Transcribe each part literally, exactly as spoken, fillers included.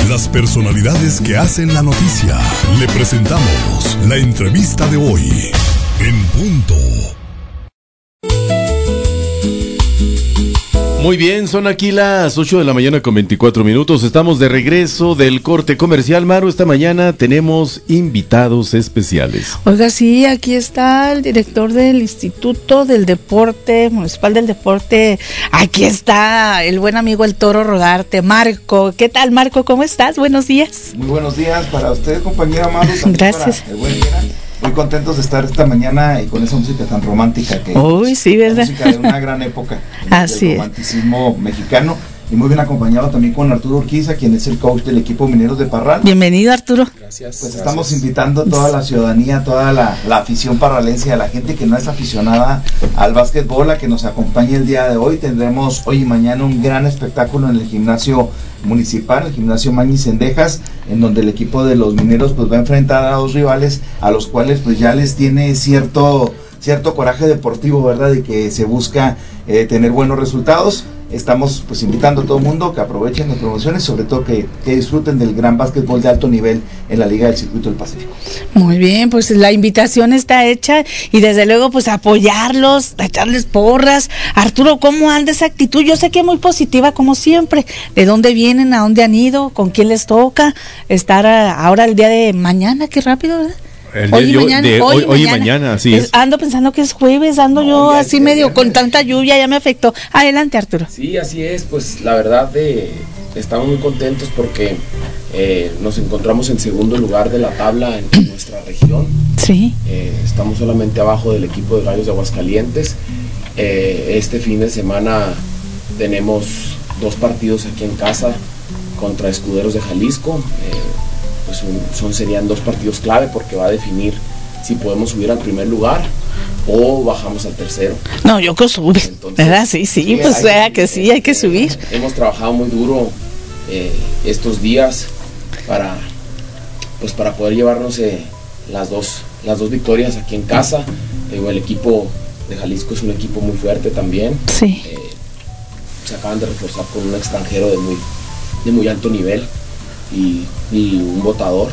Las personalidades que hacen la noticia. Le presentamos la entrevista de hoy. En punto. Muy bien, son aquí las ocho de la mañana con veinticuatro minutos. Estamos de regreso del corte comercial. Maru, esta mañana tenemos invitados especiales. Oiga, sí, aquí está el director del Instituto del Deporte, Municipal del Deporte. Aquí está el buen amigo el Toro Rodarte, Marco. ¿Qué tal, Marco? ¿Cómo estás? Buenos días. Muy buenos días para usted, compañera Maru. Gracias. Para el buen día. Muy contentos de estar esta mañana y con esa música tan romántica que Uy, es sí, ¿verdad? La música de una gran época Así del romanticismo mexicano. Y muy bien acompañado también con Arturo Urquiza, quien es el coach del equipo Mineros de Parral. Bienvenido, Arturo. Gracias. Pues gracias. Estamos invitando a toda la ciudadanía, toda la, la afición parralense, a la gente que no es aficionada al básquetbol, a que nos acompañe el día de hoy. Tendremos hoy y mañana un gran espectáculo en el gimnasio municipal, el gimnasio Mañi Cendejas, en donde el equipo de los Mineros pues va a enfrentar a dos rivales a los cuales pues ya les tiene cierto cierto coraje deportivo, ¿verdad? De que se busca eh, tener buenos resultados. Estamos pues invitando a todo el mundo que aprovechen las promociones, sobre todo que, que disfruten del gran básquetbol de alto nivel en la Liga del Circuito del Pacífico. Muy bien, pues la invitación está hecha y desde luego pues apoyarlos, echarles porras. Arturo, ¿cómo anda esa actitud? Yo sé que es muy positiva como siempre. ¿De dónde vienen? ¿A dónde han ido? ¿Con quién les toca estar a, ahora el día de mañana? Qué rápido, ¿verdad? El hoy, y mañana, de, hoy, hoy, hoy y mañana, así es. Ando pensando que es jueves, ando no, yo así medio con tanta lluvia, ya me afectó. Adelante, Arturo. Sí, así es, pues la verdad de, estamos muy contentos porque eh, nos encontramos en segundo lugar de la tabla en, en nuestra región. Sí. Eh, estamos solamente abajo del equipo de Gallos de Aguascalientes. Eh, este fin de semana tenemos dos partidos aquí en casa contra Escuderos de Jalisco. Eh, pues un, son serían dos partidos clave porque va a definir si podemos subir al primer lugar o bajamos al tercero. No, yo que sube, entonces, ¿verdad? Sí, sí, sí pues sea que sí, hay que eh, subir. Hemos trabajado muy duro eh, estos días para pues para poder llevarnos eh, las dos las dos victorias aquí en casa. Eh, el equipo de Jalisco es un equipo muy fuerte también. Sí. Eh, se acaban de reforzar con un extranjero de muy de muy alto nivel. Y, y un votador,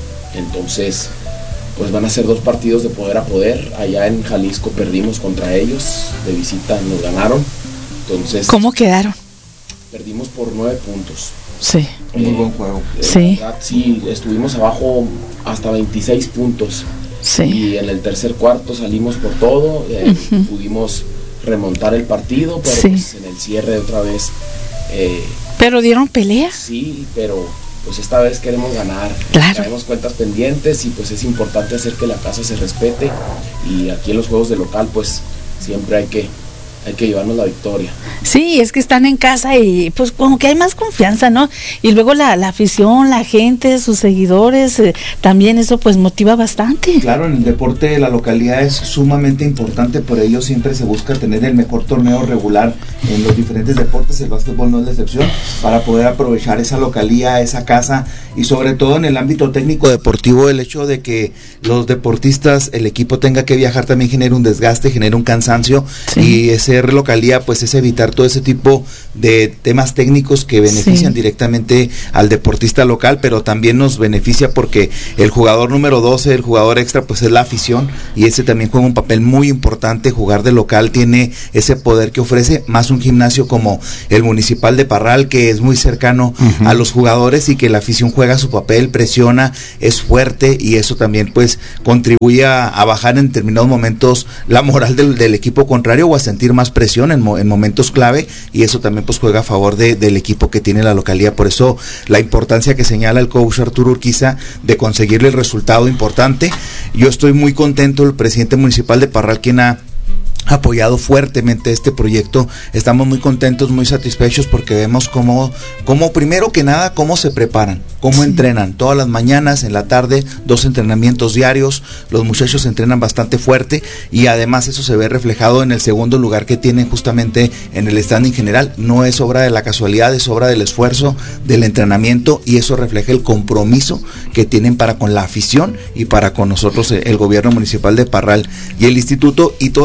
entonces pues van a ser dos partidos de poder a poder. Allá en Jalisco perdimos contra ellos, de visita nos ganaron, entonces ¿cómo quedaron? Perdimos por nueve puntos. Sí. Eh, muy buen juego. Sí. Verdad, sí, estuvimos abajo hasta veintiséis puntos. Sí. Y en el tercer cuarto salimos por todo, eh, uh-huh. pudimos remontar el partido, pero sí. pues en el cierre otra vez. Eh, ¿Pero dieron pelea? Sí, pero pues esta vez queremos ganar, claro. Tenemos cuentas pendientes y pues es importante hacer que la casa se respete y aquí en los juegos de local pues siempre hay que hay que llevarnos la victoria. Sí, es que están en casa y pues como que hay más confianza, ¿no? Y luego la, la afición, la gente, sus seguidores, eh, también eso pues motiva bastante. Claro, en el deporte la localidad es sumamente importante, por ello siempre se busca tener el mejor torneo regular en los diferentes deportes, el básquetbol no es la excepción, para poder aprovechar esa localía, esa casa y sobre todo en el ámbito técnico deportivo el hecho de que los deportistas, el equipo tenga que viajar también genera un desgaste, genera un cansancio. Sí. Y ese localía pues es evitar todo ese tipo de temas técnicos que benefician sí. directamente al deportista local, pero también nos beneficia porque el jugador número doce, el jugador extra pues es la afición y ese también juega un papel muy importante. Jugar de local tiene ese poder que ofrece, más un gimnasio como el Municipal de Parral que es muy cercano uh-huh. a los jugadores y que la afición juega su papel, presiona, es fuerte y eso también pues contribuye a, a bajar en determinados momentos la moral del, del equipo contrario o a sentir más más presión en, mo- en momentos clave y eso también pues juega a favor de, del equipo que tiene la localidad. Por eso la importancia que señala el coach Arturo Urquiza de conseguirle el resultado importante. Yo estoy muy contento, el presidente municipal de Parral quien ha apoyado fuertemente este proyecto, estamos muy contentos, muy satisfechos porque vemos cómo, cómo primero que nada, cómo se preparan, cómo sí. entrenan, todas las mañanas, en la tarde, dos entrenamientos diarios, los muchachos entrenan bastante fuerte y además eso se ve reflejado en el segundo lugar que tienen justamente en el standing general, no es obra de la casualidad, es obra del esfuerzo, del entrenamiento y eso refleja el compromiso que tienen para con la afición y para con nosotros el gobierno municipal de Parral y el instituto y todavía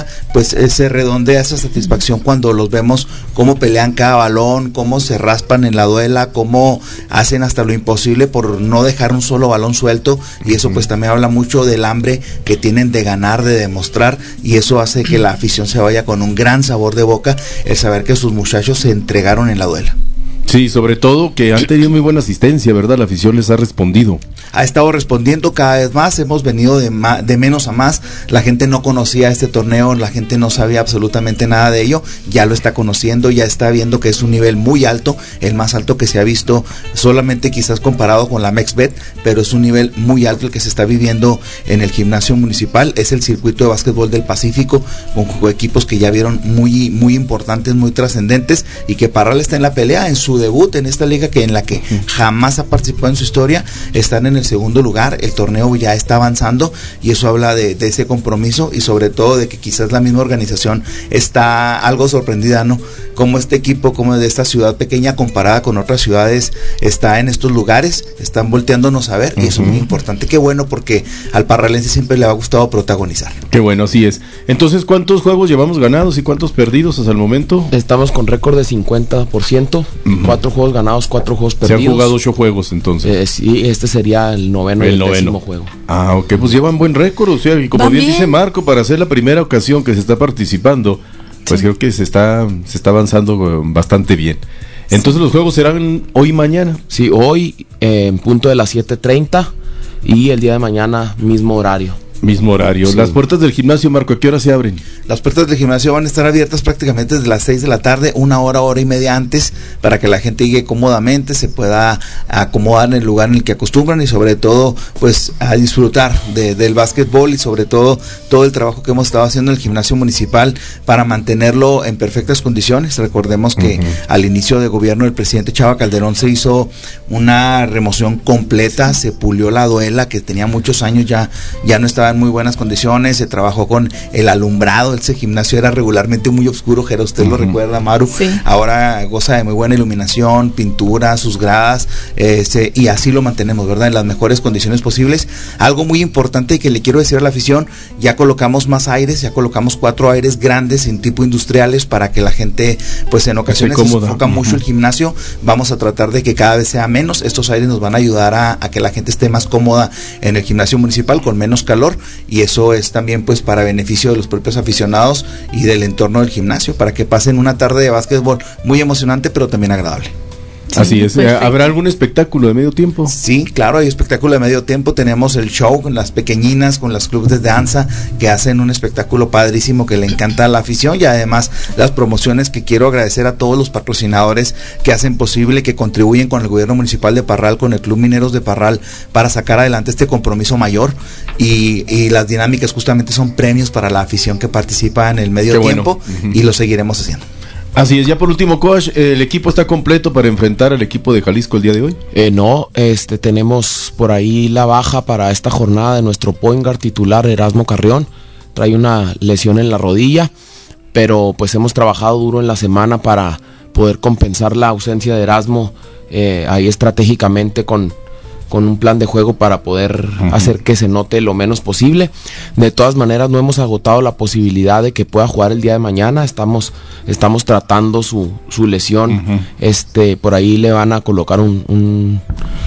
pues eh, se redondea esa satisfacción cuando los vemos cómo pelean cada balón, cómo se raspan en la duela, cómo hacen hasta lo imposible por no dejar un solo balón suelto, y eso pues también habla mucho del hambre que tienen de ganar, de demostrar, y eso hace que la afición se vaya con un gran sabor de boca, el saber que sus muchachos se entregaron en la duela. Sí, sobre todo que han tenido muy buena asistencia, ¿verdad? La afición les ha respondido. Ha estado respondiendo cada vez más, hemos venido de, ma- de menos a más, la gente no conocía este torneo, la gente no sabía absolutamente nada de ello, ya lo está conociendo, ya está viendo que es un nivel muy alto, el más alto que se ha visto, solamente quizás comparado con la MexBet, pero es un nivel muy alto el que se está viviendo en el gimnasio municipal, es el circuito de básquetbol del Pacífico, con equipos que ya vieron muy, muy importantes, muy trascendentes, y que Parral está en la pelea, en su debut en esta liga que en la que jamás ha participado en su historia, están en el segundo lugar, el torneo ya está avanzando y eso habla de, de ese compromiso y sobre todo de que quizás la misma organización está algo sorprendida, ¿no? Como este equipo, como de esta ciudad pequeña comparada con otras ciudades, está en estos lugares, están volteándonos a ver, y eso es muy importante. Qué bueno, porque al parralense siempre le ha gustado protagonizar. Qué bueno, así es. Entonces, ¿cuántos juegos llevamos ganados y cuántos perdidos hasta el momento? Estamos con récord de cincuenta por ciento, uh-huh. cuatro juegos ganados, cuatro juegos perdidos. Se han jugado ocho juegos entonces. Eh, sí, este sería el noveno el y el noveno. décimo juego. Ah, ok, pues llevan buen récord, o sea, y como bien, bien dice Marco, para ser la primera ocasión que se está participando, pues sí, creo que se está, se está avanzando bastante bien. Entonces, sí, los juegos serán hoy y mañana. Sí, hoy eh, en punto de las siete treinta y el día de mañana mismo horario. Mismo horario. Sí. Las puertas del gimnasio, Marco, ¿a qué hora se abren? Las puertas del gimnasio van a estar abiertas prácticamente desde las seis de la tarde, una hora, hora y media antes, para que la gente llegue cómodamente, se pueda acomodar en el lugar en el que acostumbran y sobre todo, pues, a disfrutar de, del básquetbol y sobre todo, todo el trabajo que hemos estado haciendo en el gimnasio municipal para mantenerlo en perfectas condiciones. Recordemos que uh-huh. al inicio de gobierno del presidente Chava Calderón se hizo una remoción completa, se pulió la duela que tenía muchos años, ya, ya no estaba en muy buenas condiciones, se trabajó con el alumbrado, ese gimnasio era regularmente muy oscuro, Jera, usted uh-huh. lo recuerda, Maru, sí. Ahora goza de muy buena iluminación, pintura, sus gradas, eh, se, y así lo mantenemos, ¿verdad? En las mejores condiciones posibles. Algo muy importante que le quiero decir a la afición, ya colocamos más aires, ya colocamos cuatro aires grandes en tipo industriales para que la gente, pues en ocasiones se sofoca uh-huh. mucho el gimnasio, vamos a tratar de que cada vez sea menos, estos aires nos van a ayudar a, a que la gente esté más cómoda en el gimnasio municipal con menos calor, y eso es también pues para beneficio de los propios aficionados y del entorno del gimnasio, para que pasen una tarde de básquetbol muy emocionante pero también agradable. Sí, así es. Perfecto. ¿Habrá algún espectáculo de medio tiempo? Sí, claro, hay espectáculo de medio tiempo. Tenemos el show con las pequeñinas, con las clubes de danza, que hacen un espectáculo padrísimo que le encanta a la afición, y además las promociones que quiero agradecer a todos los patrocinadores que hacen posible, que contribuyen con el gobierno municipal de Parral, con el Club Mineros de Parral, para sacar adelante este compromiso mayor, y, y las dinámicas justamente son premios para la afición que participa en el medio Qué tiempo, bueno. uh-huh. y lo seguiremos haciendo. Así es. Ya por último, coach, ¿el equipo está completo para enfrentar al equipo de Jalisco el día de hoy? Eh, no, este tenemos por ahí la baja para esta jornada de nuestro point guard titular, Erasmo Carrión. Trae una lesión en la rodilla, pero pues hemos trabajado duro en la semana para poder compensar la ausencia de Erasmo eh, ahí estratégicamente con... con un plan de juego para poder uh-huh. hacer que se note lo menos posible. De todas maneras, no hemos agotado la posibilidad de que pueda jugar el día de mañana. Estamos estamos tratando su, su lesión. Uh-huh. Este, por ahí le van a colocar un, un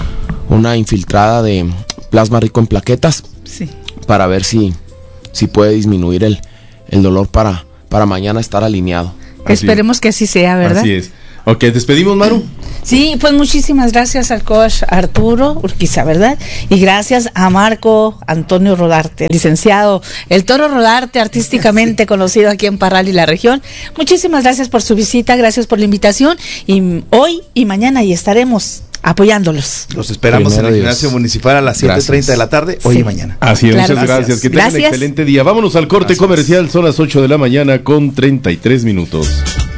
una infiltrada de plasma rico en plaquetas, sí, para ver si, si puede disminuir el, el dolor para, para mañana estar alineado. Así Esperemos es. que así sea, ¿verdad? Así es. Ok, despedimos, Maru. Sí, pues muchísimas gracias al coach Arturo Urquiza, ¿verdad? Y gracias a Marco Antonio Rodarte, licenciado El Toro Rodarte, artísticamente sí. conocido aquí en Parral y la región. Muchísimas gracias por su visita, gracias por la invitación, y hoy y mañana ahí estaremos apoyándolos. Los esperamos Primero en el gimnasio Dios. municipal a las siete treinta de la tarde, hoy sí. y mañana. Así es, claro, muchas gracias. gracias. Que tengan un excelente día. Vámonos al corte gracias. comercial, son las ocho de la mañana con treinta y tres minutos.